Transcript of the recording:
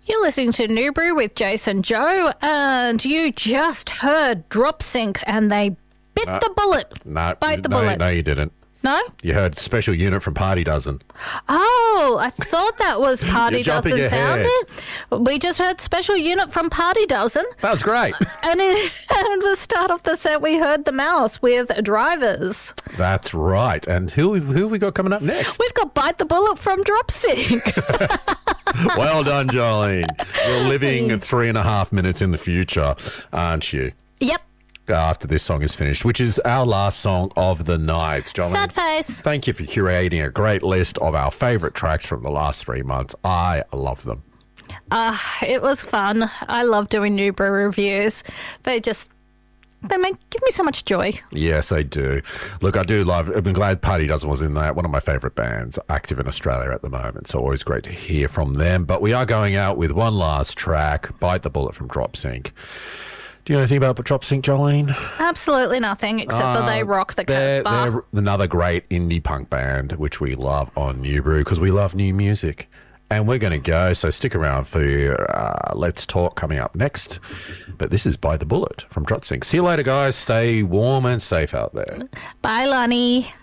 You're listening to New Brew with Jason Joe, and you just heard Drop Sync, and they bit the bullet. Bite the bullet. No, you didn't. No? You heard Special Unit from Party Dozen. Oh, I thought that was Party You're jumping Dozen ahead. sounded. We just heard Special Unit from Party Dozen. That was great. And at the start of the set, we heard The Mouse with Drivers. That's right. And who have we got coming up next? We've got Bite the Bullet from Drop Sync. Well done, Jolene. You're living 3.5 minutes in the future, aren't you? Yep. After this song is finished, which is our last song of the night. Jolene, Sad face. thank you for curating a great list of our favourite tracks from the last 3 months. I love them. It was fun. I love doing New Brew reviews. They give me so much joy. Yes, they do. Look, I do love. I've been glad Party Dozen was in that. One of my favourite bands active in Australia at the moment. So always great to hear from them. But we are going out with one last track, Bite the Bullet from Drop Sync. Do you know anything about Drop Sync, Jolene? Absolutely nothing, except for they rock the Casbah. They're another great indie punk band, which we love on New Brew because we love new music. And we're going to go, so stick around for Let's Talk coming up next. But this is Bite the Bullet from Drop Sync. See you later, guys. Stay warm and safe out there. Bye, Lonnie.